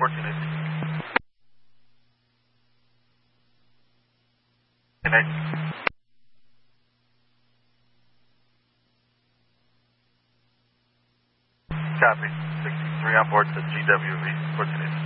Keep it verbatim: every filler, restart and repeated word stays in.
fourteen eighty. Connect. Copy. sixty-three on board to G W V fourteen eighty.